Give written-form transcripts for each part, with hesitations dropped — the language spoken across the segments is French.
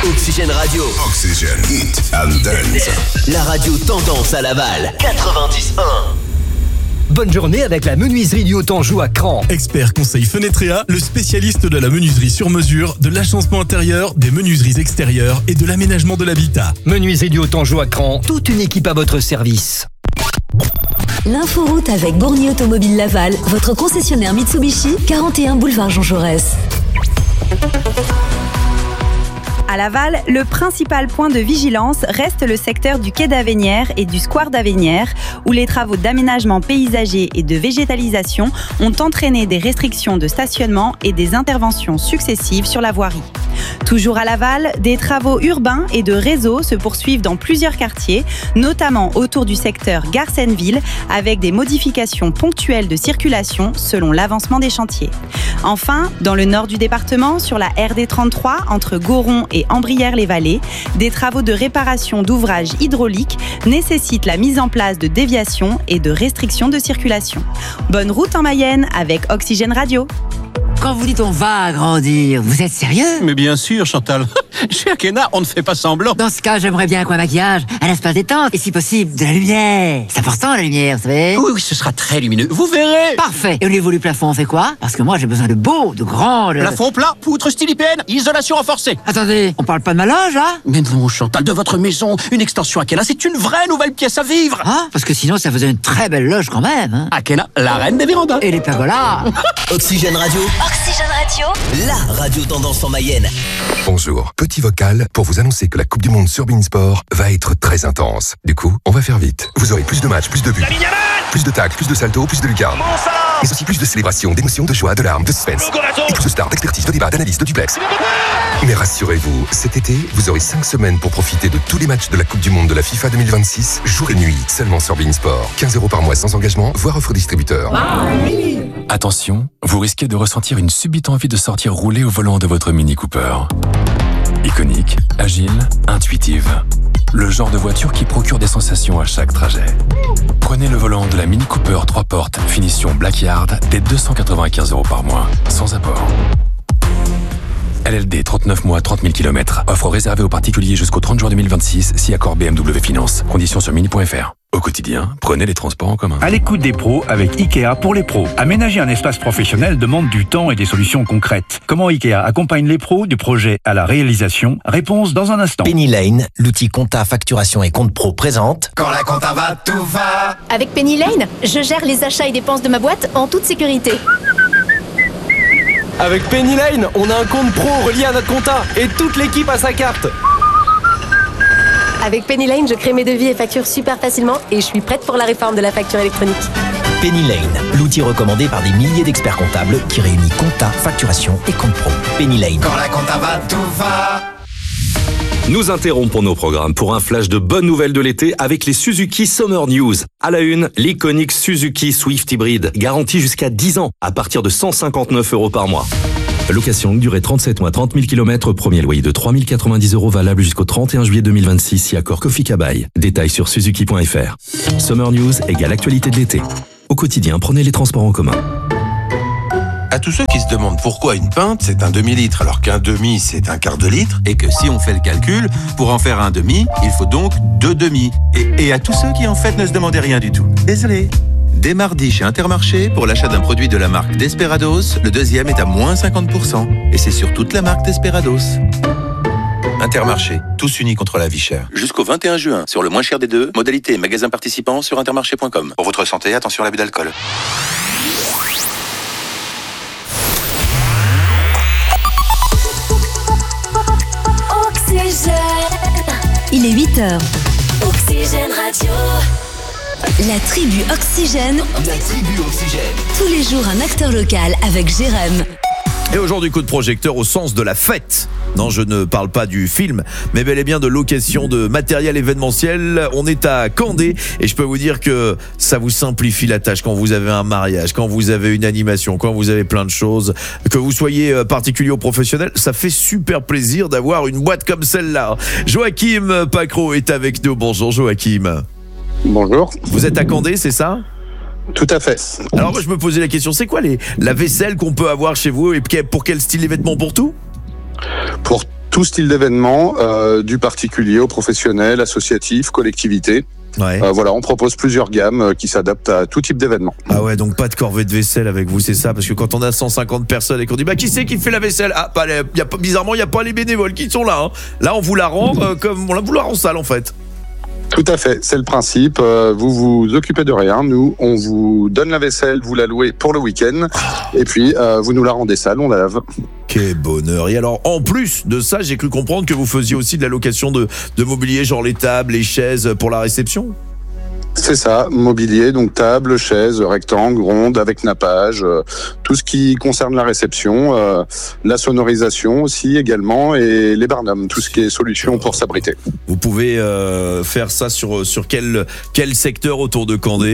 Oxygène Radio. Oxygène, Hit and Dance. La radio tendance à Laval. 91.1. Bonne journée avec la menuiserie du Haut-Anjou à Cran. Expert conseil Fenetrea, le spécialiste de la menuiserie sur mesure, de l'agencement intérieur, des menuiseries extérieures et de l'aménagement de l'habitat. Menuiserie du Haut-Anjou à Cran, toute une équipe à votre service. L'inforoute avec Bournier Automobile Laval, votre concessionnaire Mitsubishi, 41 boulevard Jean Jaurès. À Laval, le principal point de vigilance reste le secteur du quai d'Avenières et du square d'Avenières, où les travaux d'aménagement paysager et de végétalisation ont entraîné des restrictions de stationnement et des interventions successives sur la voirie. Toujours à Laval, des travaux urbains et de réseau se poursuivent dans plusieurs quartiers, notamment autour du secteur Garsenville, avec des modifications ponctuelles de circulation selon l'avancement des chantiers. Enfin, dans le nord du département, sur la RD 33, entre Goron et Ambrières-les-Vallées, des travaux de réparation d'ouvrages hydrauliques nécessitent la mise en place de déviations et de restrictions de circulation. Bonne route en Mayenne avec Oxygène Radio. Quand vous dites on va agrandir, vous êtes sérieux? Mais bien sûr, Chantal. Chez Akena, on ne fait pas semblant. Dans ce cas, j'aimerais bien un coin maquillage, un espace détente et si possible, de la lumière. C'est important la lumière, vous savez. Oui, ce sera très lumineux. Vous verrez. Parfait. Et au niveau du plafond, on fait quoi? Parce que moi, j'ai besoin de beau, de grand... Plafond plat, poutre style IPN, isolation renforcée. Attendez, on parle pas de ma loge, là? Mais non, Chantal, de votre maison, une extension Akena, c'est une vraie nouvelle pièce à vivre. Ah, parce que sinon, ça faisait une très belle loge quand même. Hein. Akena, la reine des vérandas. Et les pergolas. Oxygène Radio. Oxygène Radio. La radio tendance en Mayenne. Bonjour, petit vocal pour vous annoncer que la Coupe du Monde sur Beansport va être très intense. Du coup, on va faire vite. Vous aurez plus de matchs, plus de buts, plus de tacles, plus de saltos, plus de lucarnes. Mais aussi plus de célébrations, d'émotions, de joie, de larmes, de suspense. Et plus de stars, d'expertise, de débat, d'analyse, de duplex. Mais rassurez-vous, cet été, vous aurez 5 semaines pour profiter de tous les matchs de la Coupe du Monde de la FIFA 2026, jour et nuit, seulement sur Beansport. 15 € par mois sans engagement, voire offre distributeur. Attention, vous risquez de ressentir une subite envie de sortir rouler au volant de votre Mini Cooper. Iconique, agile, intuitive. Le genre de voiture qui procure des sensations à chaque trajet. Prenez le volant de la Mini Cooper 3 portes, finition Blackyard, dès 295 € par mois, sans apport. LLD 39 mois, 30 000 km. Offre réservée aux particuliers jusqu'au 30 juin 2026, si accord BMW Finance. Conditions sur mini.fr. Au quotidien, prenez les transports en commun. À l'écoute des pros avec Ikea pour les pros. Aménager un espace professionnel demande du temps et des solutions concrètes. Comment Ikea accompagne les pros du projet à la réalisation? Réponse dans un instant. Penny Lane, l'outil compta, facturation et compte pro présente. Quand la compta va, tout va. Avec Penny Lane, je gère les achats et dépenses de ma boîte en toute sécurité. Avec Penny Lane, on a un compte pro relié à notre compta et toute l'équipe a sa carte. Avec Penny Lane, je crée mes devis et factures super facilement et je suis prête pour la réforme de la facture électronique. Penny Lane, l'outil recommandé par des milliers d'experts comptables qui réunit compta, facturation et compte pro. Penny Lane. Quand la compta va, tout va. Nous interrompons nos programmes pour un flash de bonnes nouvelles de l'été avec les Suzuki Summer News. À la une, l'iconique Suzuki Swift Hybrid, garantie jusqu'à 10 ans, à partir de 159 € par mois. Location longue durée 37 mois, 30 000 km, premier loyer de 3 090 € valable jusqu'au 31 juillet 2026 si accord Kofi Kabai. Détails sur suzuki.fr. Summer News égale actualité de l'été. Au quotidien, prenez les transports en commun. À tous ceux qui se demandent pourquoi une pinte c'est un demi-litre alors qu'un demi c'est un quart de litre et que si on fait le calcul, pour en faire un demi, il faut donc 2 demi. Et à tous ceux qui en fait ne se demandaient rien du tout. Désolé. Dès mardi chez Intermarché, pour l'achat d'un produit de la marque Desperados, le deuxième est à moins 50%. Et c'est sur toute la marque Desperados. Intermarché, tous unis contre la vie chère. Jusqu'au 21 juin, sur le moins cher des deux, modalité et magasin participant sur intermarché.com. Pour votre santé, attention à l'abus d'alcool. Oxygène. Il est 8h. Oxygène Radio. La tribu Oxygène. La tribu Oxygène. Tous les jours, un acteur local avec Jérém. Et aujourd'hui, coup de projecteur au sens de la fête. Non, je ne parle pas du film, mais bel et bien de location de matériel événementiel. On est à Candé et je peux vous dire que ça vous simplifie la tâche quand vous avez un mariage, quand vous avez une animation, quand vous avez plein de choses. Que vous soyez particulier ou professionnel, ça fait super plaisir d'avoir une boîte comme celle-là. Joachim Pacro est avec nous. Bonjour Joachim. Bonjour. Vous êtes à Candé, c'est ça ? Tout à fait. Alors moi je me posais la question, c'est quoi la vaisselle qu'on peut avoir chez vous et pour quel style de vêtements? Pour tout ? Pour Tout style d'événement, du particulier au professionnel, associatif, collectivité. Ouais. Voilà, on propose plusieurs gammes qui s'adaptent à tout type d'événement. Ah ouais, donc pas de corvée de vaisselle avec vous, c'est ça? Parce que quand on a 150 personnes et qu'on dit qui c'est qui fait la vaisselle? Ah, bizarrement, il n'y a pas les bénévoles qui sont là. Hein. Là, on vous la rend comme on vous la rend sale en fait. Tout à fait, c'est le principe. Vous vous occupez de rien. Nous, on vous donne la vaisselle, vous la louez pour le week-end. Et puis, vous nous la rendez sale, on la lave. Quel bonheur. Et alors, en plus de ça, j'ai cru comprendre que vous faisiez aussi de la location de mobilier, genre les tables, les chaises pour la réception. C'est ça, mobilier, donc table, chaise, rectangle, ronde, avec nappage, tout ce qui concerne la réception, la sonorisation aussi également, et les barnums, tout ce qui est solution pour s'abriter. Vous pouvez faire ça sur quel secteur autour de Candé ?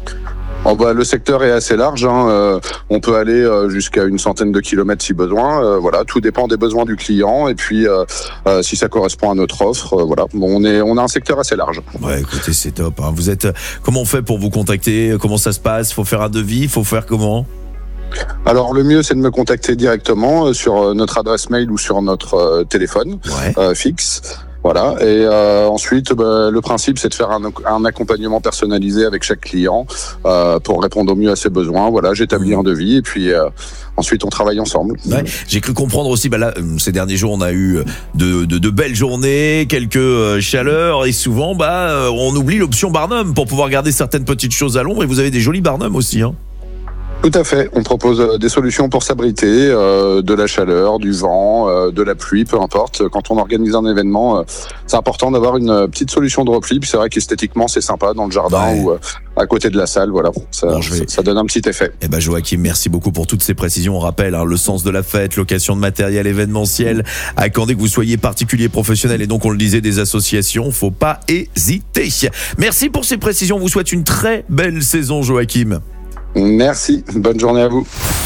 Le secteur est assez large, on peut aller jusqu'à une centaine de kilomètres si besoin. Voilà, tout dépend des besoins du client et puis si ça correspond à notre offre. Voilà, on a un secteur assez large. Ouais, écoutez, c'est top. Hein. Comment on fait pour vous contacter? Comment ça se passe? Faut faire un devis? Faut faire comment? Alors le mieux c'est de me contacter directement sur notre adresse mail ou sur notre téléphone fixe. Voilà, et ensuite le principe c'est de faire un accompagnement personnalisé avec chaque client pour répondre au mieux à ses besoins. Voilà, j'établis un devis et puis ensuite on travaille ensemble. Ouais, j'ai cru comprendre aussi, là, ces derniers jours on a eu de belles journées, quelques chaleurs et souvent on oublie l'option Barnum pour pouvoir garder certaines petites choses à l'ombre et vous avez des jolis Barnum aussi. Hein. Tout à fait. On propose des solutions pour s'abriter, de la chaleur, du vent, de la pluie, peu importe. Quand on organise un événement, c'est important d'avoir une petite solution de repli. Puis c'est vrai qu'esthétiquement, c'est sympa dans le jardin ou à côté de la salle. Voilà, ça donne un petit effet. Joachim, merci beaucoup pour toutes ces précisions. On rappelle le sens de la fête, location de matériel événementiel à Candé, que vous soyez particulier, professionnel et donc on le disait des associations, faut pas hésiter. Merci pour ces précisions. On vous souhaite une très belle saison, Joachim. Merci, bonne journée à vous.